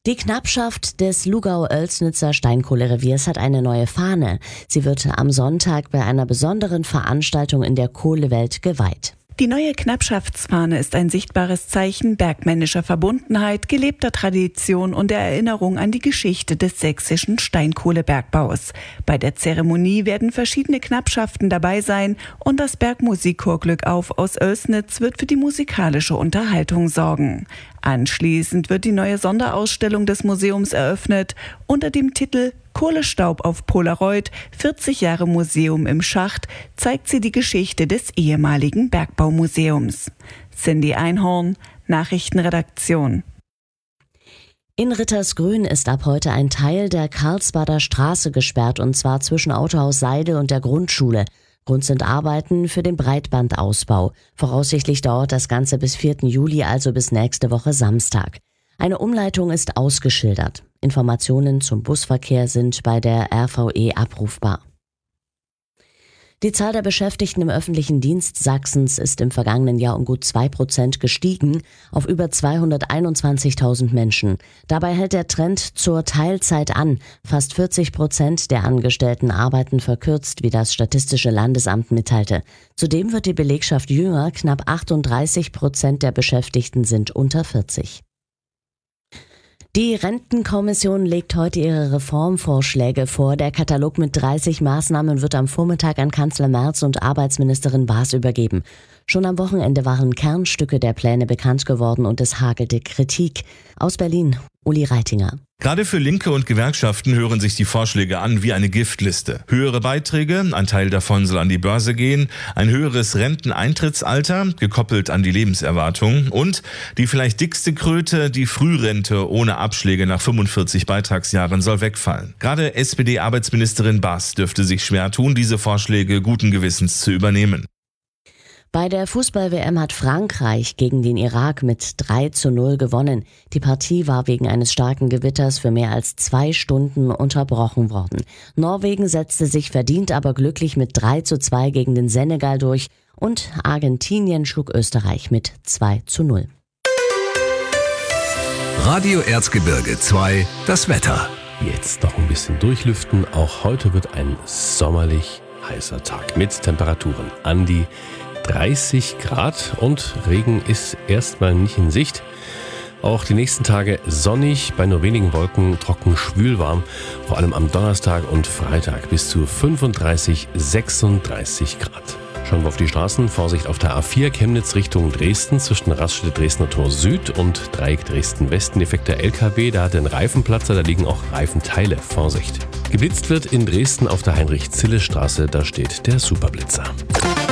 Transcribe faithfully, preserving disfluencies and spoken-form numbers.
Die Knappschaft des Lugau-Oelsnitzer Steinkohlereviers hat eine neue Fahne. Sie wird am Sonntag bei einer besonderen Veranstaltung in der Kohlewelt geweiht. Die neue Knappschaftsfahne ist ein sichtbares Zeichen bergmännischer Verbundenheit, gelebter Tradition und der Erinnerung an die Geschichte des sächsischen Steinkohlebergbaus. Bei der Zeremonie werden verschiedene Knappschaften dabei sein und das Bergmusikchor Glück auf aus Oelsnitz wird für die musikalische Unterhaltung sorgen. Anschließend wird die neue Sonderausstellung des Museums eröffnet unter dem Titel Kohlestaub auf Polaroid, vierzig Jahre Museum im Schacht, zeigt sie die Geschichte des ehemaligen Bergbaumuseums. Cindy Einhorn, Nachrichtenredaktion. In Rittersgrün ist ab heute ein Teil der Karlsbader Straße gesperrt, und zwar zwischen Autohaus Seide und der Grundschule. Grund sind Arbeiten für den Breitbandausbau. Voraussichtlich dauert das Ganze bis vierten Juli, also bis nächste Woche Samstag. Eine Umleitung ist ausgeschildert. Informationen zum Busverkehr sind bei der R V E abrufbar. Die Zahl der Beschäftigten im öffentlichen Dienst Sachsens ist im vergangenen Jahr um gut zwei Prozent gestiegen auf über zweihunderteinundzwanzigtausend Menschen. Dabei hält der Trend zur Teilzeit an. Fast vierzig Prozent der Angestellten arbeiten verkürzt, wie das Statistische Landesamt mitteilte. Zudem wird die Belegschaft jünger. Knapp achtunddreißig Prozent der Beschäftigten sind unter vierzig. Die Rentenkommission legt heute ihre Reformvorschläge vor. Der Katalog mit dreißig Maßnahmen wird am Vormittag an Kanzler Merz und Arbeitsministerin Baas übergeben. Schon am Wochenende waren Kernstücke der Pläne bekannt geworden und es hagelte Kritik. Aus Berlin, Uli Reitinger. Gerade für Linke und Gewerkschaften hören sich die Vorschläge an wie eine Giftliste. Höhere Beiträge, ein Teil davon soll an die Börse gehen, ein höheres Renteneintrittsalter, gekoppelt an die Lebenserwartung und die vielleicht dickste Kröte, die Frührente ohne Abschläge nach fünfundvierzig Beitragsjahren soll wegfallen. Gerade S P D-Arbeitsministerin Baas dürfte sich schwer tun, diese Vorschläge guten Gewissens zu übernehmen. Bei der Fußball-W M hat Frankreich gegen den Irak mit drei zu null gewonnen. Die Partie war wegen eines starken Gewitters für mehr als zwei Stunden unterbrochen worden. Norwegen setzte sich verdient, aber glücklich mit drei zu zwei gegen den Senegal durch und Argentinien schlug Österreich mit zwei zu null. Radio Erzgebirge zwei, das Wetter. Jetzt noch ein bisschen durchlüften. Auch heute wird ein sommerlich heißer Tag mit Temperaturen an die dreißig Grad und Regen ist erstmal nicht in Sicht. Auch die nächsten Tage sonnig, bei nur wenigen Wolken, trocken, schwül warm. Vor allem am Donnerstag und Freitag bis zu fünfunddreißig, sechsunddreißig Grad. Schauen wir auf die Straßen. Vorsicht auf der A vier Chemnitz Richtung Dresden zwischen Raststätte Dresdner Tor Süd und Dreieck Dresden Westen. Defekter L K W, da hat den Reifenplatzer, da liegen auch Reifenteile. Vorsicht. Geblitzt wird in Dresden auf der Heinrich-Zille-Straße, da steht der Superblitzer.